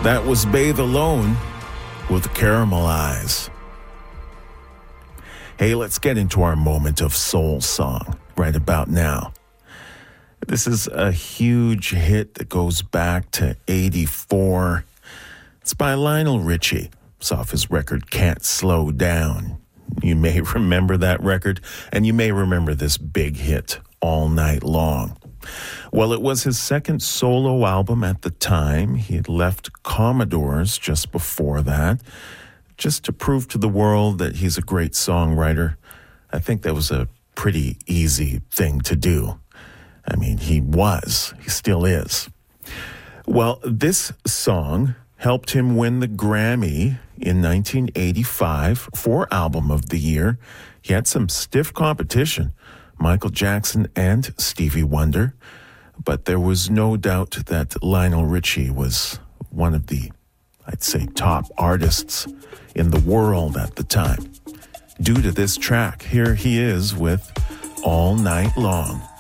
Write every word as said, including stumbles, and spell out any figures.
That was Bathe Alone with Caramel Eyes. Hey, let's get into our moment of soul song right about now. This is a huge hit that goes back to eighty-four. It's by Lionel Richie. It's off his record Can't Slow Down. You may remember that record, and you may remember this big hit, All Night Long. Well, it was his second solo album at the time. He had left Commodores just before that, just to prove to the world that he's a great songwriter. I think that was a pretty easy thing to do. I mean, he was. He still is. Well, this song helped him win the Grammy in nineteen eighty-five for Album of the Year. He had some stiff competition, Michael Jackson and Stevie Wonder, but there was no doubt that Lionel Richie was one of the, I'd say, top artists in the world at the time. Due to this track, here he is with All Night Long.